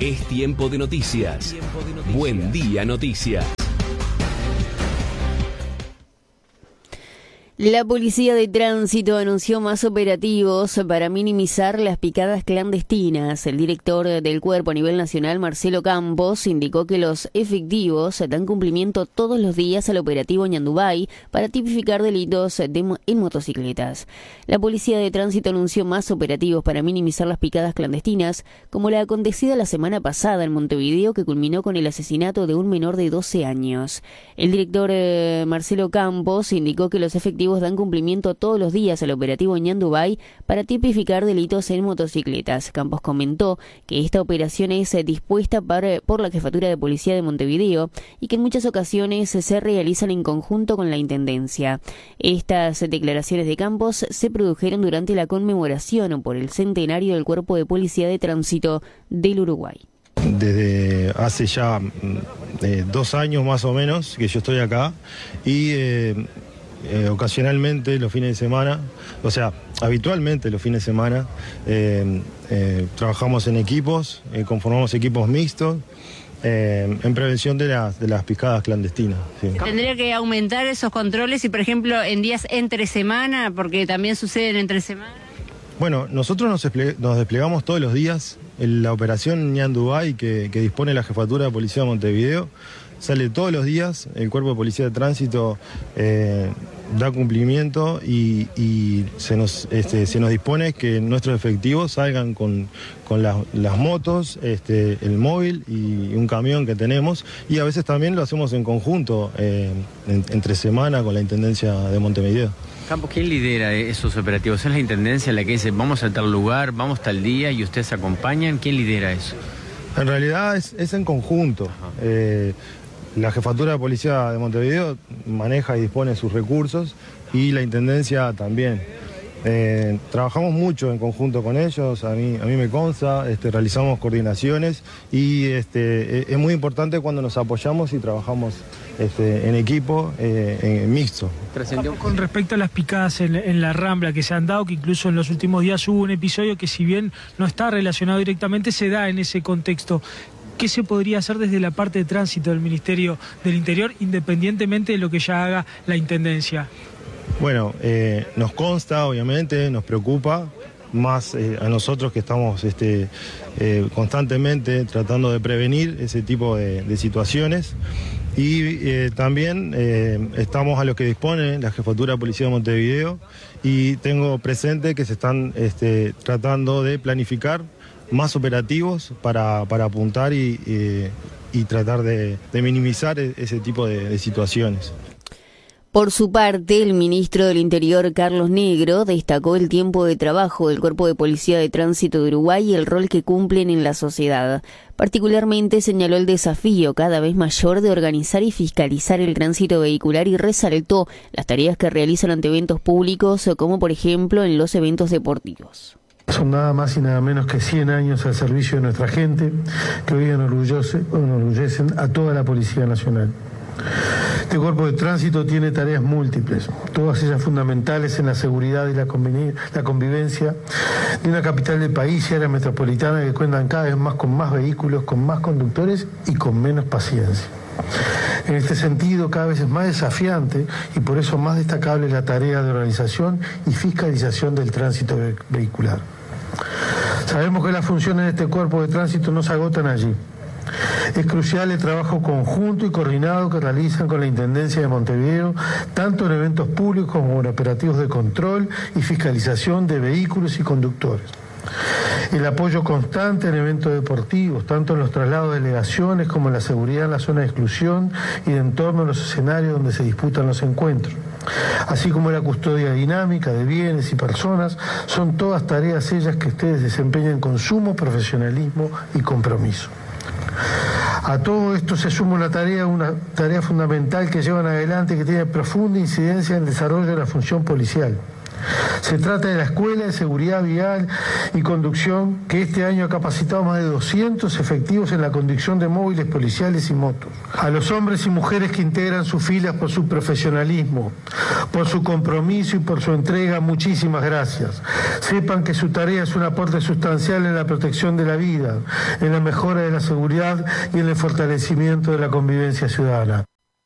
Es tiempo de noticias. Buen día, noticias. La Policía de Tránsito anunció más operativos para minimizar las picadas clandestinas. El director del cuerpo a nivel nacional, Marcelo Campos, indicó que los efectivos dan cumplimiento todos los días al operativo Ñandubay para tipificar delitos en motocicletas. La Policía de Tránsito anunció más operativos para minimizar las picadas clandestinas, como la acontecida la semana pasada en Montevideo, que culminó con el asesinato de un menor de 12 años. El director Marcelo Campos indicó que los efectivos dan cumplimiento todos los días al operativo Ñandubay para tipificar delitos en motocicletas. Campos comentó que esta operación es dispuesta por la Jefatura de Policía de Montevideo y que en muchas ocasiones se realizan en conjunto con la Intendencia. Estas declaraciones de Campos se produjeron durante la conmemoración por el centenario del Cuerpo de Policía de Tránsito del Uruguay. Desde hace ya 2 años más o menos que yo estoy acá y ocasionalmente los fines de semana, o sea, habitualmente los fines de semana, trabajamos en equipos, conformamos equipos mixtos en prevención de las picadas clandestinas. Sí. ¿Tendría que aumentar esos controles y, por ejemplo, en días entre semana, porque también suceden entre semana? Bueno, nosotros nos desplegamos todos los días. La operación Ñandubay que dispone la Jefatura de Policía de Montevideo sale todos los días. El Cuerpo de Policía de Tránsito da cumplimiento y se nos dispone que nuestros efectivos salgan con las motos, el móvil y un camión que tenemos, y a veces también lo hacemos en conjunto entre semana con la Intendencia de Montevideo. Campos, ¿quién lidera esos operativos? ¿Es la Intendencia la que dice vamos a tal lugar, vamos tal día y ustedes acompañan? ¿Quién lidera eso? En realidad es en conjunto. La Jefatura de Policía de Montevideo maneja y dispone sus recursos y la Intendencia también. Trabajamos mucho en conjunto con ellos, a mí me consta, realizamos coordinaciones y es muy importante cuando nos apoyamos y trabajamos en equipo, mixto. Con respecto a las picadas en la Rambla que se han dado, que incluso en los últimos días hubo un episodio que, si bien no está relacionado directamente, se da en ese contexto. ¿Qué se podría hacer desde la parte de tránsito del Ministerio del Interior, independientemente de lo que ya haga la Intendencia? Bueno, nos consta, obviamente, nos preocupa, más a nosotros que estamos constantemente tratando de prevenir ese tipo de situaciones. Y también estamos a lo que dispone la Jefatura de Policía de Montevideo y tengo presente que se están tratando de planificar más operativos para apuntar y tratar de minimizar ese tipo de situaciones. Por su parte, el ministro del Interior, Carlos Negro, destacó el tiempo de trabajo del Cuerpo de Policía de Tránsito de Uruguay y el rol que cumplen en la sociedad. Particularmente señaló el desafío cada vez mayor de organizar y fiscalizar el tránsito vehicular y resaltó las tareas que realizan ante eventos públicos, como por ejemplo en los eventos deportivos. Son nada más y nada menos que 100 años al servicio de nuestra gente, que hoy enorgullecen a toda la Policía Nacional. Este Cuerpo de Tránsito tiene tareas múltiples, todas ellas fundamentales en la seguridad y la convivencia de una capital del país y área metropolitana que cuentan cada vez más con más vehículos, con más conductores y con menos paciencia. En este sentido, cada vez es más desafiante y por eso más destacable la tarea de organización y fiscalización del tránsito vehicular. Sabemos que las funciones de este Cuerpo de Tránsito no se agotan allí. Es crucial el trabajo conjunto y coordinado que realizan con la Intendencia de Montevideo, tanto en eventos públicos como en operativos de control y fiscalización de vehículos y conductores. El apoyo constante en eventos deportivos, tanto en los traslados de delegaciones como en la seguridad en la zona de exclusión y de entorno a los escenarios donde se disputan los encuentros, así como la custodia dinámica de bienes y personas, son todas tareas ellas que ustedes desempeñan con sumo profesionalismo y compromiso. A todo esto se suma una tarea fundamental que llevan adelante y que tiene profunda incidencia en el desarrollo de la función policial. Se trata de la Escuela de Seguridad Vial y Conducción, que este año ha capacitado más de 200 efectivos en la conducción de móviles policiales y motos. A los hombres y mujeres que integran sus filas por su profesionalismo, por su compromiso y por su entrega, muchísimas gracias. Sepan que su tarea es un aporte sustancial en la protección de la vida, en la mejora de la seguridad y en el fortalecimiento de la convivencia ciudadana.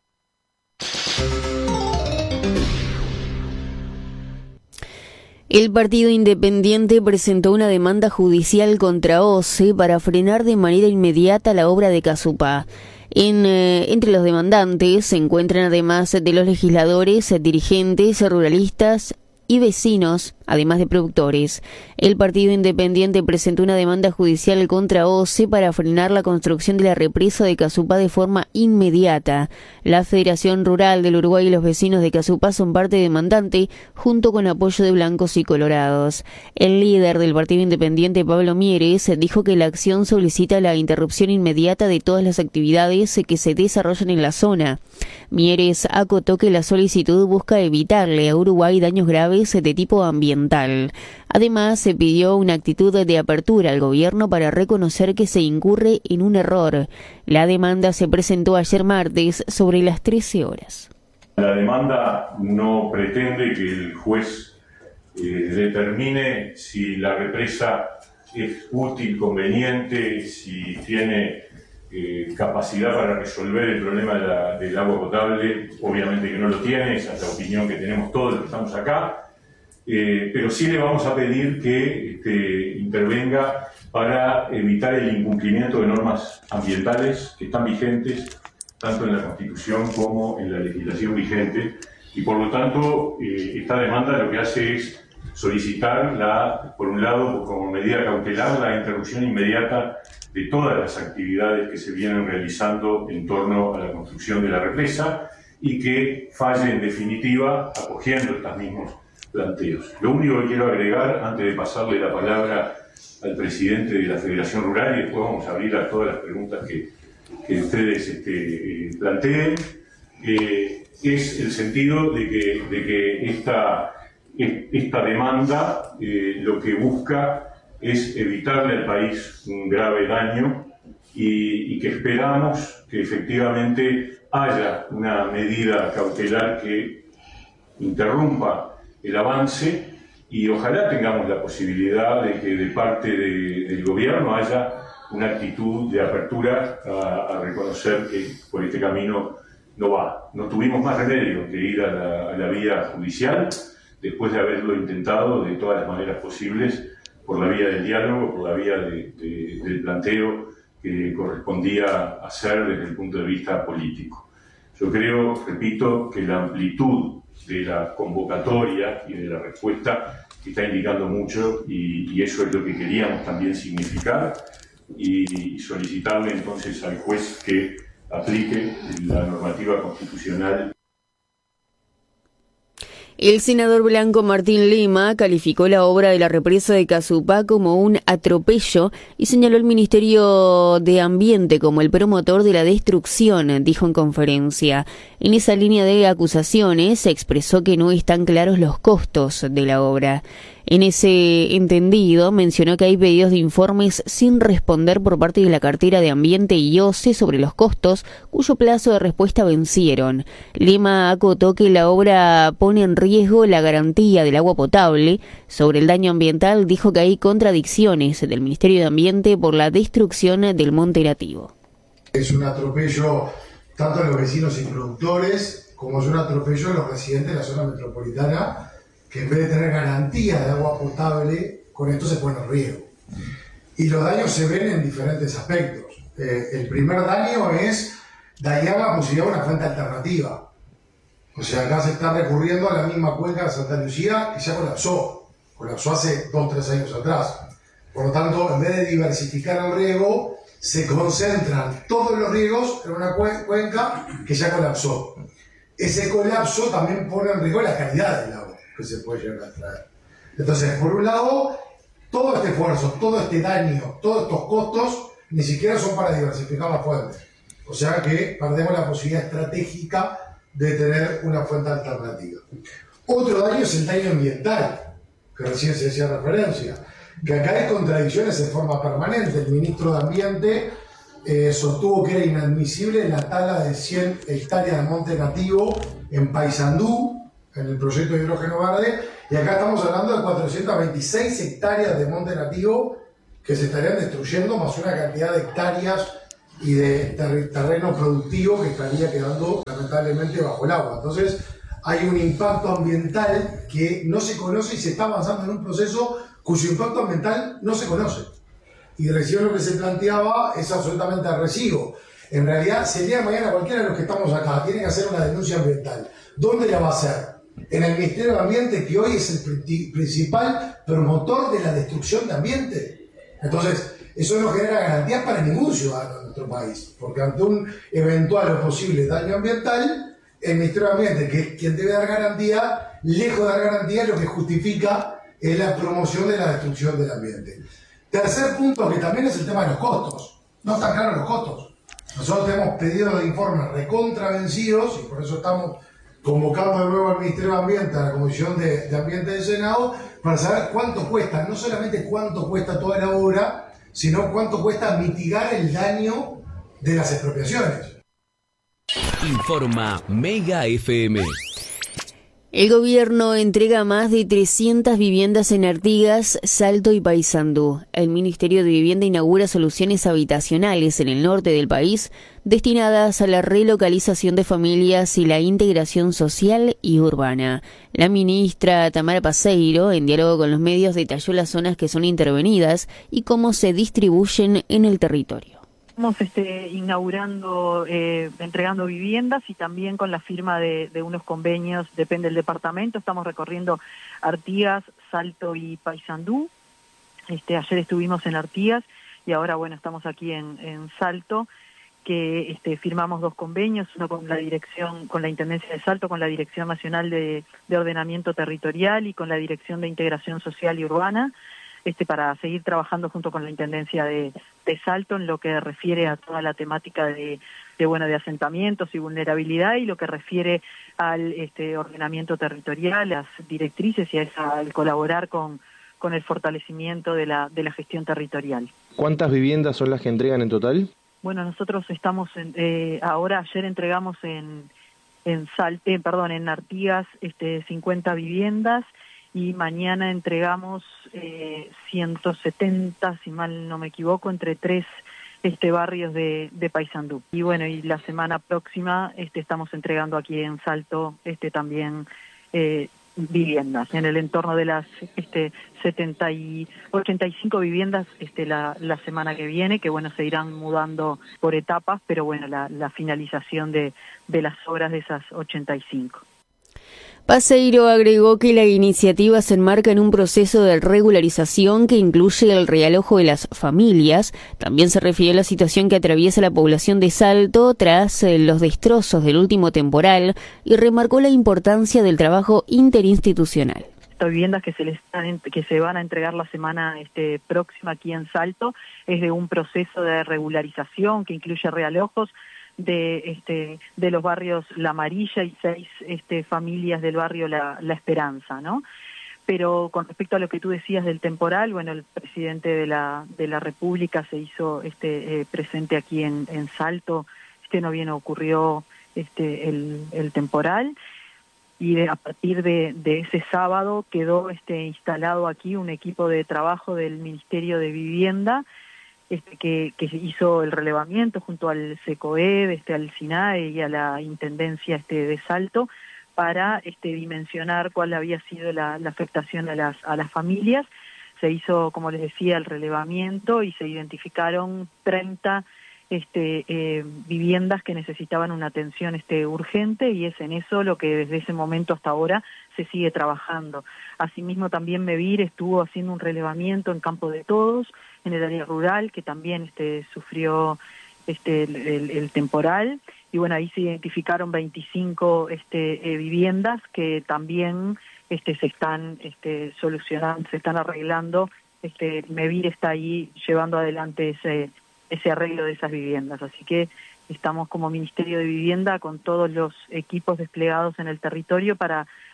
El Partido Independiente presentó una demanda judicial contra OCE para frenar de manera inmediata la obra de Casupá. Entre los demandantes se encuentran, además de los legisladores, dirigentes, ruralistas y vecinos, además de productores. El Partido Independiente presentó una demanda judicial contra OCE para frenar la construcción de la represa de Casupá de forma inmediata. La Federación Rural del Uruguay y los vecinos de Casupá son parte demandante, junto con apoyo de blancos y colorados. El líder del Partido Independiente, Pablo Mieres, dijo que la acción solicita la interrupción inmediata de todas las actividades que se desarrollan en la zona. Mieres acotó que la solicitud busca evitarle a Uruguay daños graves de tipo ambiental. Además, se pidió una actitud de apertura al gobierno para reconocer que se incurre en un error. La demanda se presentó ayer martes sobre las 13 horas. La demanda no pretende que el juez determine si la represa es útil, conveniente, si tiene capacidad para resolver el problema del agua potable. Obviamente que no lo tiene, esa es la opinión que tenemos todos los que estamos acá. Pero sí le vamos a pedir que intervenga para evitar el incumplimiento de normas ambientales que están vigentes tanto en la Constitución como en la legislación vigente, y por lo tanto esta demanda lo que hace es solicitar, por un lado, como medida cautelar, la interrupción inmediata de todas las actividades que se vienen realizando en torno a la construcción de la represa y que falle en definitiva acogiendo estos mismos planteos. Lo único que quiero agregar, antes de pasarle la palabra al presidente de la Federación Rural, y después vamos a abrir a todas las preguntas que ustedes planteen, es el sentido de que esta demanda lo que busca es evitarle al país un grave daño y que esperamos que efectivamente haya una medida cautelar que interrumpa el avance, y ojalá tengamos la posibilidad de que de parte del gobierno haya una actitud de apertura a reconocer que por este camino no va. No tuvimos más remedio que ir a la vía judicial después de haberlo intentado de todas las maneras posibles, por la vía del diálogo, por la vía del planteo que correspondía hacer desde el punto de vista político. Yo creo, repito, que la amplitud de la convocatoria y de la respuesta está indicando mucho, y eso es lo que queríamos también significar, y solicitarle entonces al juez que aplique la normativa constitucional. El senador blanco Martín Lema calificó la obra de la represa de Casupá como un atropello y señaló al Ministerio de Ambiente como el promotor de la destrucción, dijo en conferencia. En esa línea de acusaciones se expresó que no están claros los costos de la obra. En ese entendido, mencionó que hay pedidos de informes sin responder por parte de la cartera de Ambiente y OCE sobre los costos, cuyo plazo de respuesta vencieron. Lema acotó que la obra pone en riesgo la garantía del agua potable. Sobre el daño ambiental, dijo que hay contradicciones del Ministerio de Ambiente por la destrucción del monte nativo. Es un atropello tanto a los vecinos y productores, como es un atropello a los residentes de la zona metropolitana, que en vez de tener garantía de agua potable, con esto se pone en riesgo. Y los daños se ven en diferentes aspectos. El primer daño es dañar la posibilidad de una fuente alternativa. O sea, acá se está recurriendo a la misma cuenca de Santa Lucía, que ya colapsó hace 2 o 3 años atrás. Por lo tanto, en vez de diversificar el riego, se concentran todos los riegos en una cuenca que ya colapsó. Ese colapso también pone en riesgo la calidad del agua que se puede llegar a traer. Entonces, por un lado, todo este esfuerzo, todo este daño, todos estos costos, ni siquiera son para diversificar la fuente. O sea que perdemos la posibilidad estratégica de tener una fuente alternativa. Otro daño es el daño ambiental, que recién se hacía referencia, que acá hay contradicciones en forma permanente. El ministro de Ambiente sostuvo que era inadmisible la tala de 100 hectáreas de monte nativo en Paysandú, en el proyecto de hidrógeno verde, y acá estamos hablando de 426 hectáreas de monte nativo que se estarían destruyendo, más una cantidad de hectáreas y de terreno productivo que estaría quedando lamentablemente bajo el agua. Entonces hay un impacto ambiental que no se conoce y se está avanzando en un proceso cuyo impacto ambiental no se conoce. Y recién lo que se planteaba es absolutamente agresivo. En realidad, si el día de mañana cualquiera de los que estamos acá tiene que hacer una denuncia ambiental, ¿dónde la va a hacer? En el Ministerio de Ambiente, que hoy es el principal promotor de la destrucción de ambiente. Entonces, eso no genera garantías para ningún ciudadano de nuestro país, porque ante un eventual o posible daño ambiental, el Ministerio de Ambiente, que es quien debe dar garantía, lejos de dar garantía, lo que justifica es la promoción de la destrucción del ambiente. Tercer punto, que también es el tema de los costos. No están claros los costos. Nosotros tenemos pedidos de informes recontravencidos y por eso estamos convocando de nuevo al Ministerio de Ambiente, a la Comisión de Ambiente del Senado, para saber cuánto cuesta, no solamente cuánto cuesta toda la obra, sino cuánto cuesta mitigar el daño de las expropiaciones. Informa Mega FM. El gobierno entrega más de 300 viviendas en Artigas, Salto y Paysandú. El Ministerio de Vivienda inaugura soluciones habitacionales en el norte del país destinadas a la relocalización de familias y la integración social y urbana. La ministra Tamara Paseiro, en diálogo con los medios, detalló las zonas que son intervenidas y cómo se distribuyen en el territorio. Estamos inaugurando, entregando viviendas y también con la firma de unos convenios, depende del departamento. Estamos recorriendo Artigas, Salto y Paysandú. Ayer estuvimos en Artigas y ahora, bueno, estamos aquí en Salto, que firmamos 2 convenios, uno con la dirección, con la Intendencia de Salto, con la Dirección Nacional de Ordenamiento Territorial y con la Dirección de Integración Social y Urbana, para seguir trabajando junto con la Intendencia de Salto en lo que refiere a toda la temática de asentamientos y vulnerabilidad y lo que refiere al ordenamiento territorial, las directrices y al colaborar con el fortalecimiento de la gestión territorial. ¿Cuántas viviendas son las que entregan en total? Bueno, nosotros estamos ayer entregamos en Artigas 50 viviendas. Y mañana entregamos 170, si mal no me equivoco, entre 3 barrios de Paysandú. Y bueno, y la semana próxima estamos entregando aquí en Salto también viviendas, en el entorno de las 85 viviendas la semana que viene, que bueno, se irán mudando por etapas, pero bueno, la finalización de las obras de esas 85. Paseiro agregó que la iniciativa se enmarca en un proceso de regularización que incluye el realojo de las familias. También se refirió a la situación que atraviesa la población de Salto tras los destrozos del último temporal y remarcó la importancia del trabajo interinstitucional. Estas viviendas que se van a entregar la semana próxima aquí en Salto es de un proceso de regularización que incluye realojos de los barrios La Amarilla y 6 familias del barrio La Esperanza, ¿no? Pero con respecto a lo que tú decías del temporal, bueno, el presidente de la República se hizo presente aquí en Salto. No bien ocurrió el temporal y a partir de ese sábado quedó instalado aquí un equipo de trabajo del Ministerio de Vivienda que hizo el relevamiento junto al SECOED, al SINAE y a la Intendencia de Salto para dimensionar cuál había sido la afectación a las familias. Se hizo, como les decía, el relevamiento y se identificaron 30 viviendas que necesitaban una atención urgente y es en eso lo que desde ese momento hasta ahora se sigue trabajando. Asimismo también MEVIR estuvo haciendo un relevamiento en Campo de Todos, en el área rural, que también sufrió el temporal, y bueno, ahí se identificaron 25 viviendas que también se están solucionando, se están arreglando. MEVIR está ahí llevando adelante ese arreglo de esas viviendas, así que estamos como Ministerio de Vivienda con todos los equipos desplegados en el territorio para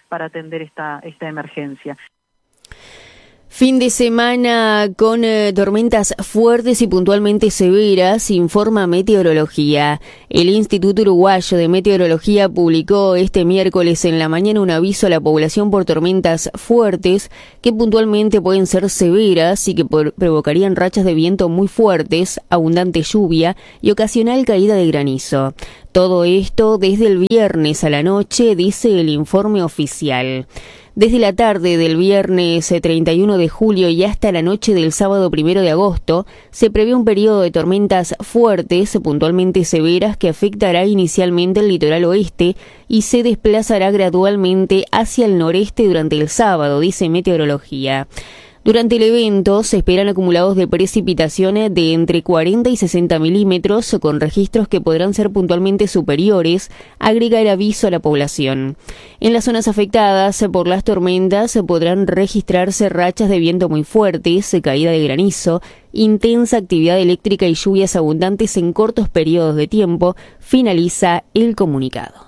atender esta emergencia. Fin de semana con tormentas fuertes y puntualmente severas, informa Meteorología. El Instituto Uruguayo de Meteorología publicó este miércoles en la mañana un aviso a la población por tormentas fuertes que puntualmente pueden ser severas y que provocarían rachas de viento muy fuertes, abundante lluvia y ocasional caída de granizo. Todo esto desde el viernes a la noche, dice el informe oficial. Desde la tarde del viernes 31 de julio y hasta la noche del sábado 1 de agosto, se prevé un periodo de tormentas fuertes, puntualmente severas, que afectará inicialmente el litoral oeste y se desplazará gradualmente hacia el noreste durante el sábado, dice Meteorología. Durante el evento se esperan acumulados de precipitaciones de entre 40 y 60 milímetros, con registros que podrán ser puntualmente superiores, agrega el aviso a la población. En las zonas afectadas por las tormentas podrán registrarse rachas de viento muy fuertes, caída de granizo, intensa actividad eléctrica y lluvias abundantes en cortos periodos de tiempo, finaliza el comunicado.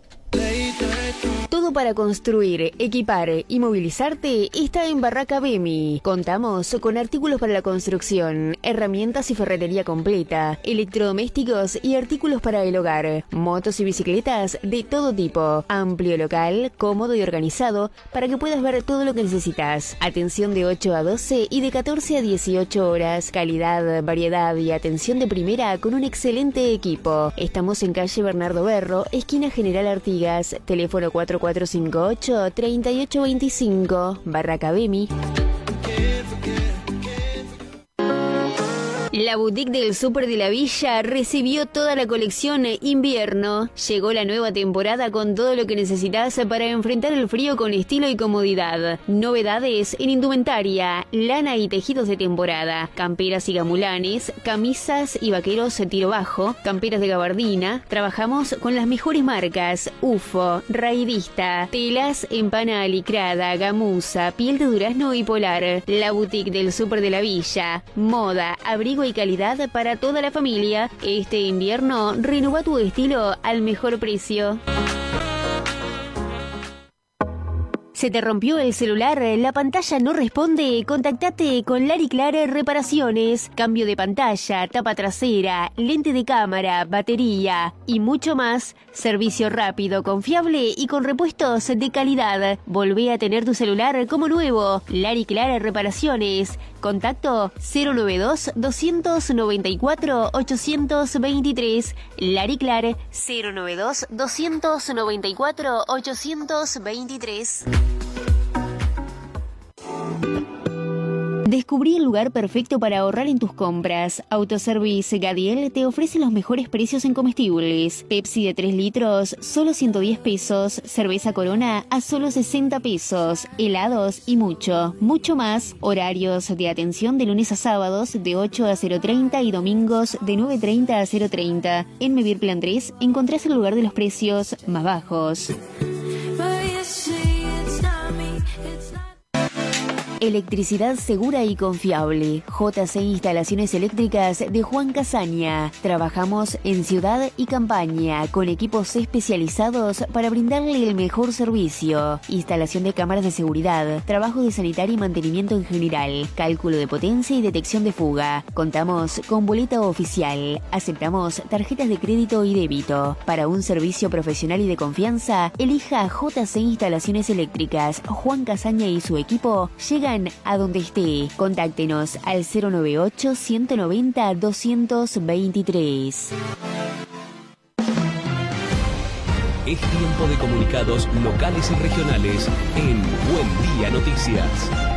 Todo para construir, equipar y movilizarte está en Barraca Bemi. Contamos con artículos para la construcción, herramientas y ferretería completa, electrodomésticos y artículos para el hogar, motos y bicicletas de todo tipo. Amplio local, cómodo y organizado para que puedas ver todo lo que necesitas. Atención de 8 a 12 y de 14 a 18 horas. Calidad, variedad y atención de primera con un excelente equipo. Estamos en calle Bernardo Berro, esquina General Artigas, teléfono 4458-3825, Barraca Bemi. La boutique del Súper de la Villa recibió toda la colección invierno. Llegó la nueva temporada con todo lo que necesitas para enfrentar el frío con estilo y comodidad. Novedades en indumentaria, lana y tejidos de temporada, camperas y gamulanes, camisas y vaqueros tiro bajo, camperas de gabardina. Trabajamos con las mejores marcas: UFO, Raidista, telas en pana alicrada, gamuza, piel de durazno y polar. La boutique del Súper de la Villa, moda, abrigo y calidad para toda la familia. Este invierno, renueva tu estilo al mejor precio. ¿Se te rompió el celular? ¿La pantalla no responde? Contactate con Lari Clare Reparaciones. Cambio de pantalla, tapa trasera, lente de cámara, batería y mucho más. Servicio rápido, confiable y con repuestos de calidad. Volvé a tener tu celular como nuevo. Lari Clare Reparaciones. Contacto 092-294-823. Lari Clare 092-294-823. Descubrí el lugar perfecto para ahorrar en tus compras. Autoservice Gadiel te ofrece los mejores precios en comestibles. Pepsi de 3 litros, solo 110 pesos. Cerveza Corona a solo 60 pesos. Helados y mucho, mucho más. Horarios de atención de lunes a sábados de 8 a 0:30 y domingos de 9:30 a 0:30. En Mevir Plan 3 encontrás el lugar de los precios más bajos. Electricidad segura y confiable. JC Instalaciones Eléctricas de Juan Casaña. Trabajamos en ciudad y campaña con equipos especializados para brindarle el mejor servicio. Instalación de cámaras de seguridad, trabajo de sanitario y mantenimiento en general, cálculo de potencia y detección de fuga. Contamos con boleta oficial. Aceptamos tarjetas de crédito y débito. Para un servicio profesional y de confianza, elija JC Instalaciones Eléctricas. Juan Casaña y su equipo llegan a donde esté. Contáctenos al 098-190-223. Es tiempo de comunicados locales y regionales en Buen Día Noticias.